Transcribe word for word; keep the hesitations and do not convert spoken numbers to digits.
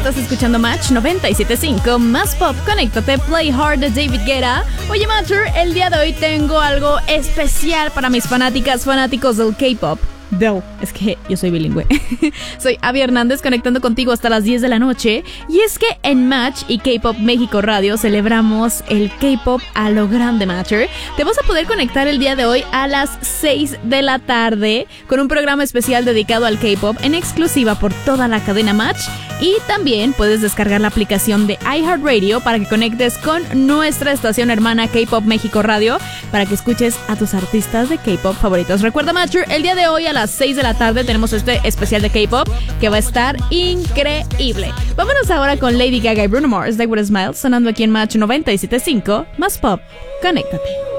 estás escuchando Match noventa y siete punto cinco, más pop, conéctate, Play Hard de David Guetta. Oye, Matcher, el día de hoy tengo algo especial para mis fanáticas, fanáticos del K-pop. Del, es que yo soy bilingüe. Soy Abby Hernández, conectando contigo hasta las diez de la noche. Y es que en Match y K-Pop México Radio celebramos el K-Pop a lo grande, Matcher. Te vas a poder conectar el día de hoy a las seis de la tarde con un programa especial dedicado al K-Pop en exclusiva por toda la cadena Match. Y también puedes descargar la aplicación de iHeartRadio para que conectes con nuestra estación hermana K-Pop México Radio para que escuches a tus artistas de K-Pop favoritos. Recuerda, Matcher, el día de hoy a las seis de la tarde tenemos este especial de K-Pop que va a estar increíble. Vámonos ahora con Lady Gaga y Bruno Mars, They Would Smile, sonando aquí en Match noventa y siete punto cinco, más pop, conéctate.